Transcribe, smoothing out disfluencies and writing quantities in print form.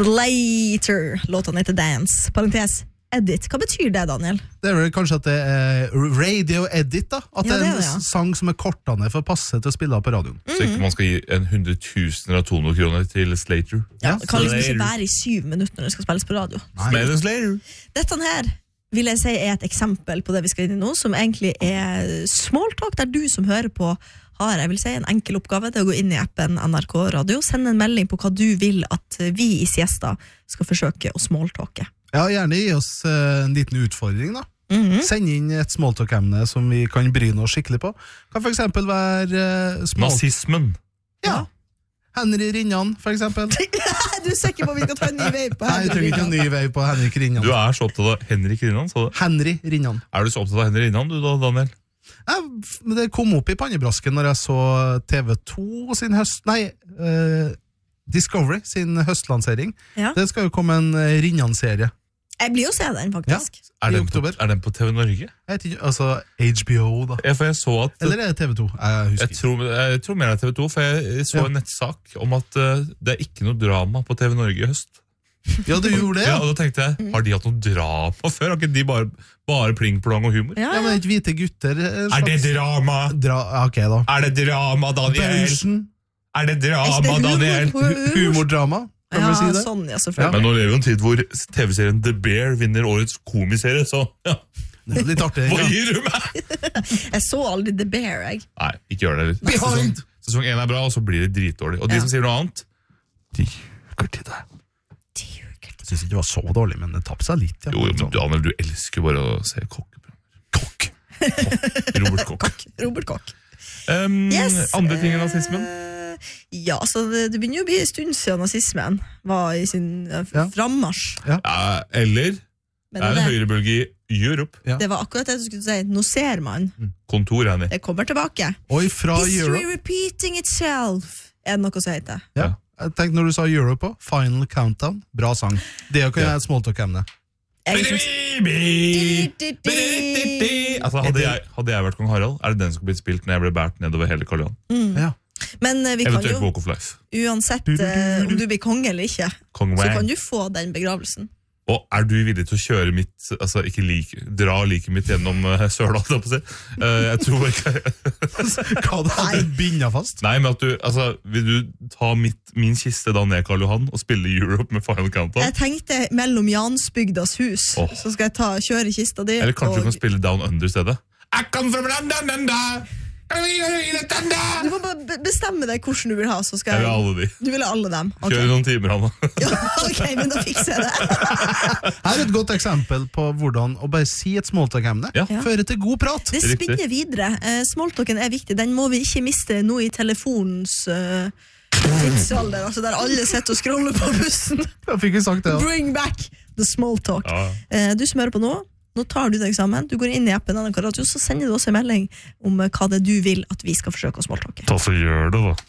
Slater. Låten heter Dance. Parentes. Edit. Hva betyr det, Daniel? Det vel kanskje at det radio edit, da. At det er en sang som kortene for å passe til å spille på radioen. Så ikke man skal gi 100 000 av tonokroner til Slater. Ja, det kan liksom ikke være i 7 minutter når det skal spilles på radio. Slater. Dette her vil jeg si er et eksempel på det vi skal inn i nå, som egentlig er smalltalk, der du som hører på har, jeg vil si, en enkel oppgave til å gå inn i appen NRK Radio, sende en melding på hva du vil at vi i Siesta skal forsøke å smalltalke. Ja, gjerne gi oss en liten utfordring da. Send inn et smalltalk-emne som vi kan bryne oss skikkelig på. Kan for eksempel være Nazismen. Ja. Henry Rinnan, for eksempel. Du er sikker på at vi skal ta en ny vei på Nei, jeg trenger ikke en ny vei på Henrik Rinnan. Du er så opptatt av Henrik Rinnan, sa du? Henry Rinnan. Er du så opptatt av Henry Rinnan, du da, Daniel? Ja, det kom opp i pannebrasken når jeg så TV2 sin Discovery sin høstlansering. Ja. Det skal jo komme en Rinnan-serie. Jeg blir jo se den, faktisk. Ja, Er den på TV Norge? Jeg vet ikke, altså HBO da. Ja, for jeg så at... Eller er det TV2? Jeg husker Jeg tror mer det er TV2, for jeg så en nettsak om at det er ikke noe drama på TV Norge i høst. Ja, du gjorde det, ja. Og da tenkte jeg, har de hatt noe drama før? Har ikke de bare pling-plong og humor? Ja, men ikke hvite gutter. Er det drama? Ok da. Er det drama, Daniel? Bausen. Er det drama, Daniel? Humordrama, kan man si det? Sånn, ja, selvfølgelig. Men nå lever vi en tid hvor TV-serien The Bear vinner årets komiserie, så ja. Det er litt artig. Hva gir du meg? Jeg så aldri The Bear, jeg. Nei, ikke gjør det. Behind! Sesong 1 er bra, og så blir det dritdårlig. Og de som sier noe annet, de ljuger til deg. Jeg synes ikke det var så dårlig, men det tappet seg litt. Ja. Jo, men Daniel, du elsker bare å se kokk. Robert Kokk. Robert Kokk. Yes, andre ting enn nazismen? Ja, altså det begynner jo å bli en stund siden nazismen var i sin frammarsj. Ja, eller det er en høyrebølge i Europe. Det var akkurat det du skulle si. Nå ser man. Kontor, Henny. Det kommer tilbake. Og fra History Europe. repeating itself. Er det noe som heter? Ja. Jeg tenkte når du sa Europe på, Final Countdown, bra sang. Det kan jeg smalltalk-emne. Altså, hadde jeg vært kong Harald, er det den som ble spilt når jeg ble bært nedover hele Karl Johan? Ja. Men vi kan Eventuelt jo, Walk of Life. uansett om du blir konge eller ikke, så kan du få den begravelsen. Og er du villig til å kjøre mitt, altså ikke dra liket mitt gjennom Sørdal, på å si? Jeg tror ikke... Hva hadde du bindet fast? Nei, men at du, altså, vil du ta min kiste da ned Karl Johan og spille Europe med Final Countdown? Jeg tenkte mellom Jansbygdas hus, så skal jeg kjøre kista di. Eller kanskje du kan spille Down Under i stedet? I come from London, du må bare bestemme deg hvordan du vil ha, så skal jeg vil ha alle de. Du vil ha alle dem. Okay. Kjør noen timer, Hanna. Ja, ok, men da fikser jeg det. Her er et godt eksempel på hvordan å bare si et smalltalk-emne fører til god prat. Det spinner videre. Smalltalken er viktig. Den må vi ikke miste nå i telefonens tidsalder, altså der alle sitter og scroller på bussen. Jeg fikk jo sagt det. Bring back the smalltalk. Du som hører på nå tar du deg sammen, du går inn i appen NRK Radio, så sender du oss en melding om hva det du vil at vi skal forsøke å smalltalke. Så gjør det da.